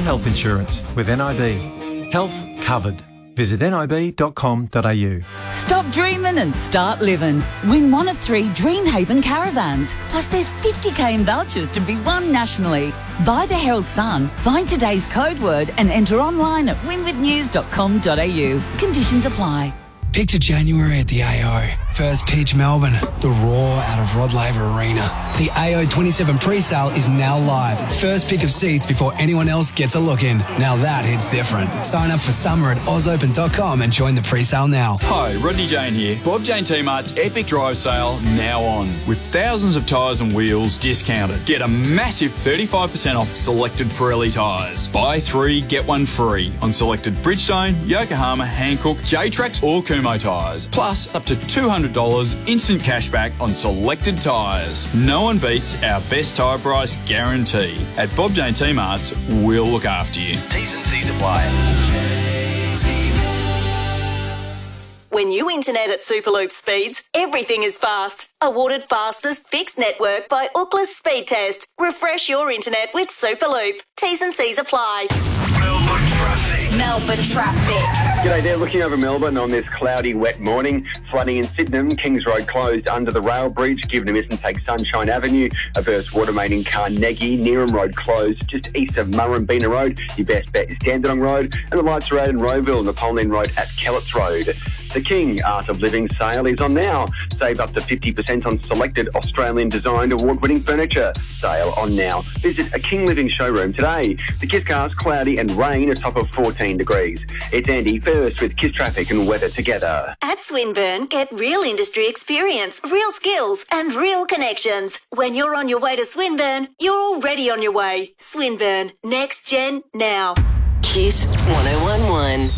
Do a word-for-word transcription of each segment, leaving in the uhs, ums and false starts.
health insurance with N I B. Health covered. Visit nib dot com dot a u. Stop dreaming and start living. Win one of three Dreamhaven caravans. Plus there's fifty k in vouchers to be won nationally. Buy the Herald Sun, find today's code word and enter online at win with news dot com dot a u. Conditions apply. Picture January at the A O. First pitch Melbourne, the roar out of Rod Laver Arena. The A O twenty-seven pre-sale is now live. First pick of seats before anyone else gets a look in. Now that hits different. Sign up for summer at oz open dot com and join the pre-sale now. Hi, Rodney Jane here. Bob Jane T-Mart's Epic Drive Sale now on. With thousands of tyres and wheels discounted. Get a massive thirty-five percent off selected Pirelli tyres. Buy three, get one free on selected Bridgestone, Yokohama, Hankook, J-Trax or Kumho tyres. Plus up to two hundred dollars instant cashback on selected tyres. No one beats our best tyre price guarantee. At Bob Jane T-Mart's, we'll look after you. T's and C's apply. When you internet at Superloop speeds, everything is fast. Awarded fastest fixed network by Ookla Speed Test. Refresh your internet with Superloop. T's and C's apply. Melbourne traffic. Melbourne traffic. G'day there, looking over Melbourne on this cloudy, wet morning. Flooding in Sydenham, Kings Road closed under the rail bridge. Give it a miss and take Sunshine Avenue. A burst water main in Carnegie. Neeram Road closed just east of Murrumbina Road. Your best bet is Dandenong Road. And the lights are out in Rowville and Napoleon Road at Kellett's Road. The King Art of Living sale is on now. Save up to fifty percent on selected Australian-designed award-winning furniture. Sale on now. Visit a King Living showroom today. The Kiss Cars, cloudy and rain, a top of fourteen degrees. It's Andy first with Kiss Traffic and weather together. At Swinburne, get real industry experience, real skills and real connections. When you're on your way to Swinburne, you're already on your way. Swinburne, next gen now. Kiss one oh one one.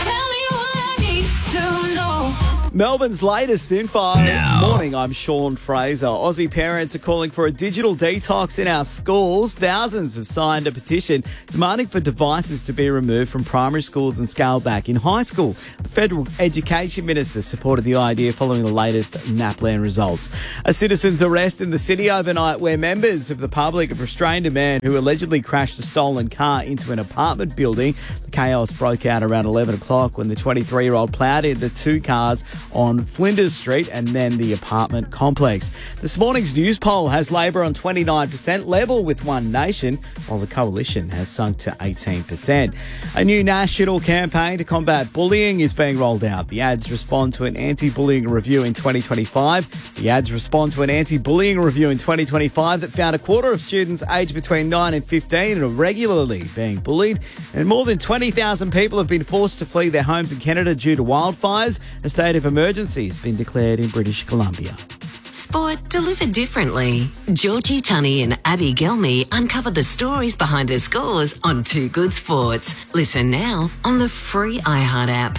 Melbourne's latest info. Now. Morning, I'm Sean Fraser. Aussie parents are calling for a digital detox in our schools. Thousands have signed a petition demanding for devices to be removed from primary schools and scaled back in high school. The Federal Education Minister supported the idea following the latest NAPLAN results. A citizen's arrest in the city overnight where members of the public have restrained a man who allegedly crashed a stolen car into an apartment building. The chaos broke out around eleven o'clock when the twenty-three-year-old ploughed into two cars on Flinders Street and then the apartment complex. This morning's news poll has Labor on twenty-nine percent, level with One Nation, while the Coalition has sunk to eighteen percent. A new national campaign to combat bullying is being rolled out. The ads respond to an anti-bullying review in twenty twenty-five. The ads respond to an anti-bullying review in twenty twenty-five that found a quarter of students aged between nine and fifteen are regularly being bullied, and more than twenty thousand people have been forced to flee their homes in Canada due to wildfires. A state of emergency has been declared in British Columbia. Sport delivered differently. Georgie Tunney and Abby Gelmy uncover the stories behind her scores on Two Good Sports. Listen now on the free iHeart app.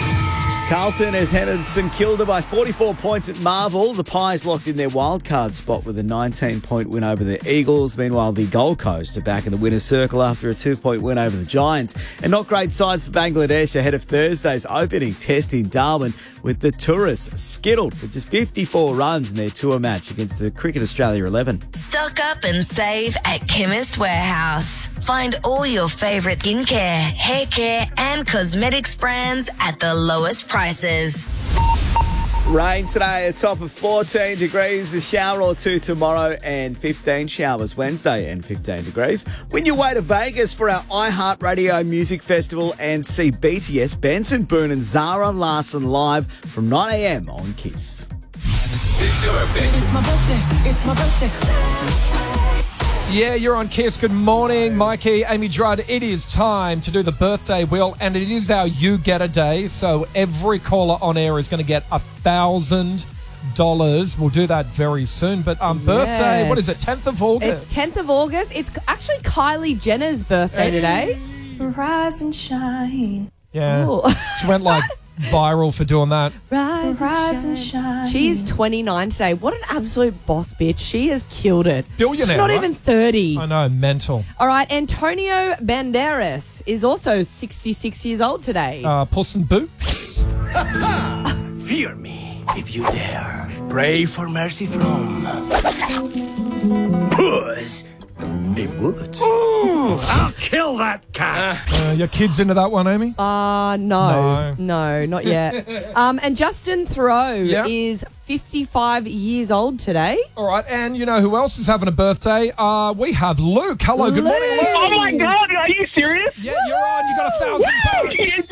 Carlton has headed St Kilda by forty-four points at Marvel. The Pies locked in their wildcard spot with a nineteen-point win over the Eagles. Meanwhile, the Gold Coast are back in the winner's circle after a two-point win over the Giants. And not great sides for Bangladesh ahead of Thursday's opening test in Darwin, with the tourists skittled with just fifty-four runs in their tour match against the Cricket Australia eleven. Stock up and save at Chemist Warehouse. Find all your favourite skincare, hair care and cosmetics brands at the lowest prices. Rain today, a top of fourteen degrees, a shower or two tomorrow and fifteen showers Wednesday and fifteen degrees. Win your way to Vegas for our iHeartRadio Music Festival and see B T S, Benson Boone and Zara Larsson live from nine a.m. on Kiss. It's your birthday. It's my birthday. It's my birthday. Yeah, you're on Kiss. Good morning, Mikey, Amy Drudd. It is time to do the birthday wheel, and it is our You Get a Day. So every caller on air is going to get a thousand dollars. We'll do that very soon. But um, birthday, Yes. what is it? tenth of August. It's tenth of August. It's actually Kylie Jenner's birthday today. Rise and shine. Yeah, Ooh. she went like viral for doing that. Rise, Rise and and shine. shine. She's twenty-nine today. What an absolute boss bitch. She has killed it. Billionaire, She's not right? even thirty. I know, mental. All right, Antonio Banderas is also sixty-six years old today. Uh, Puss in Boots. Fear me if you dare. Pray for mercy from Puss It would. Ooh, I'll kill that cat. Uh, your kids into that one, Amy? Uh, no. No. No, not yet. um, and Justin Thoreau Yeah. is fifty-five years old today. All right, and you know who else is having a birthday? Uh, we have Luke. Hello, good morning, Luke. Oh my God, are you serious? Yeah, you're on. You got a thousand bucks.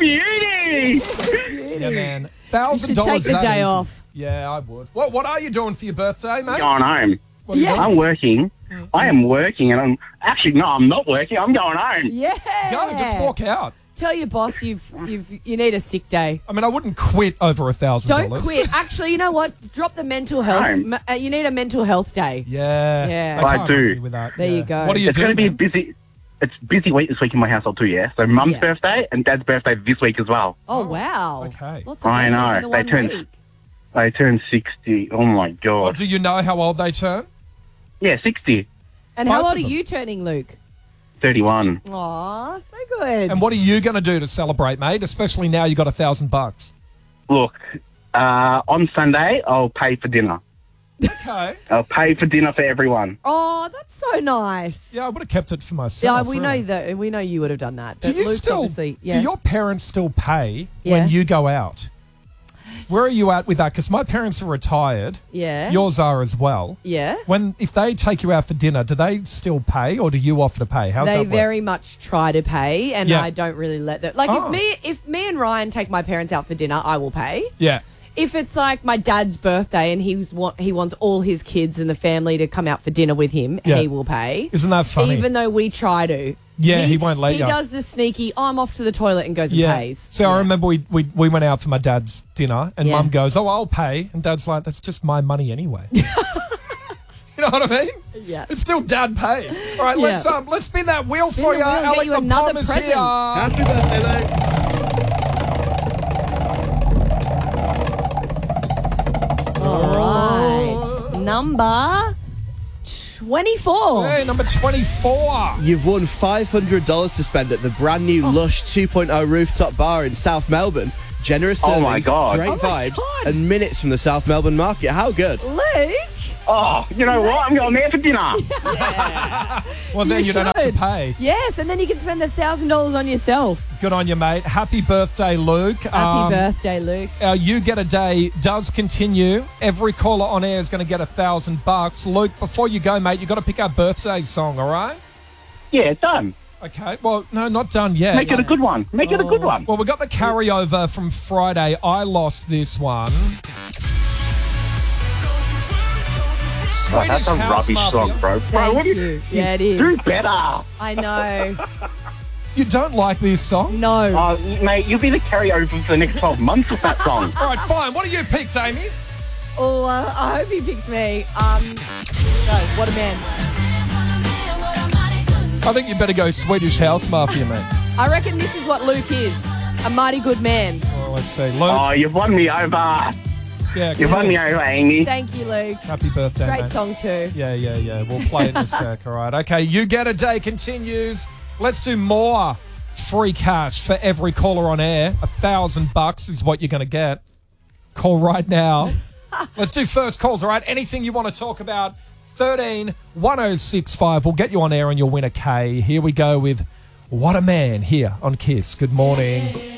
Beauty. Yeah, man. You Thousand should dollars. take the day off. Yeah, I would. What What are you doing for your birthday, mate? Going home. What are you Yeah. doing? I'm working. I am working, and I'm actually no, I'm not working. I'm going home. Yeah. Go, just walk out. Tell your boss you've you've you need a sick day. I mean, I wouldn't quit over a thousand Don't dollars. quit. Actually, you know what? Drop the mental health. Home. Ma- uh, you need a mental health day. Yeah, Yeah. they I can't do. argue With that. There yeah. you go. What do you It's do? going to be a man? busy. It's busy week this week in my household too. Yeah. So mum's Yeah. birthday and dad's birthday this week as well. Oh wow. Okay. Lots of I babies know. in the They one turned- week. They turned sixty. Oh my Well, God. do you know how old they turn? Yeah, sixty. And how Both old of are them. you turning, Luke? Thirty-one. Aw, so good. And what are you going to do to celebrate, mate? Especially now you got a thousand bucks. Look, uh, on Sunday I'll pay for dinner. Okay. I'll pay for dinner for everyone. Oh, that's so nice. Yeah, I would have kept it for myself. Yeah, we really. know that. We know you would have done that. Do But you Luke's still? obviously, yeah. Do your parents still pay Yeah. when you go out? Where are you at with that? Because my parents are retired. Yeah. Yours are as well. Yeah. When if they take you out for dinner, do they still pay or do you offer to pay? How's They that work? very much try to pay, and Yeah. I don't really let them. Like Oh. if me, if me and Ryan take my parents out for dinner, I will pay. Yeah. If it's like my dad's birthday and he's wa- he wants all his kids and the family to come out for dinner with him, Yeah. he will pay. Isn't that funny? Even though we try to. Yeah, he won't let He you. does the sneaky, I'm off to the toilet and goes and Yeah. pays. So I remember we, we we went out for my dad's dinner and Yeah. mum goes, "Oh, I'll pay," and dad's like, "That's just my money anyway." You know what I mean? Yes. It's still dad pay. All right, Yeah. let's um let's spin that wheel Spin for the you. wheel, get Alec you the another Palmer's present. here. Happy birthday, mate. All right. Number twenty-four. Hey, number twenty-four. You've won five hundred dollars to spend at the brand new Lush two point oh rooftop bar in South Melbourne. Generous Oh, my servings, God. great Oh, my vibes, God. and minutes from the South Melbourne market. How good? Luke. Oh, you know what? I'm going there for dinner. Well, then you, You don't have to should. pay. Yes, and then you can spend the thousand dollars on yourself. Good on you, mate. Happy birthday, Luke. Happy Um, birthday, Luke. Our You Get a Day does continue. Every caller on air is going to get a thousand bucks. Luke, before you go, mate, you got to pick our birthday song, all right? Yeah, done. Okay. Well, no, not done yet. Make it a good one. Make it a good one. Well, we got the carryover from Friday. I lost this one. Oh, that's Swedish a House rubbish Mafia. song, bro. Bro, Thank what is you. Yeah, it is. Do better. I know. You don't like this song? No. Oh, mate, you'll be the carryover for the next twelve months with that song. All right, fine. What do you pick, Amy? Oh, uh, I hope he picks me. Um, no, what a man. I think you better go Swedish House Mafia, mate. I reckon this is what Luke is. A mighty good man. Oh, let's see. Luke. Oh, you've won me over. Yeah, You've won me over, Amy. Thank you, Luke. Happy birthday, Great mate. song too. Yeah, yeah, yeah. We'll play it in a sec, all right? Okay, You Get a Day continues. Let's do more free cash for every caller on air. A thousand bucks is what you're going to get. Call right now. Let's do first calls, all right? Anything you want to talk about, thirteen one oh six five. We'll get you on air and you'll win a K. Here we go with What a Man here on Kiss. Good morning.